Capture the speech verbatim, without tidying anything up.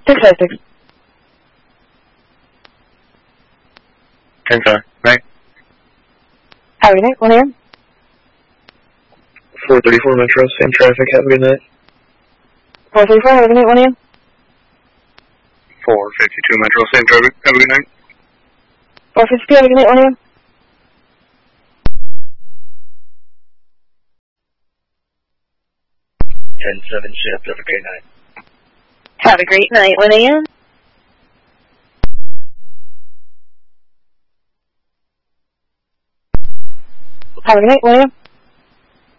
six five six. ten five. Right. Have a good night. one a.m. four thirty-four Metro, same traffic. Have a good night. four thirty-four. Have a good night. one a.m. four fifty-two Metro, same traffic. Have a good night. four fifty-two. Have a good night. one a.m. ten seven shift. Have a great night. Have a great night. one a.m. Have a good night. one a.m.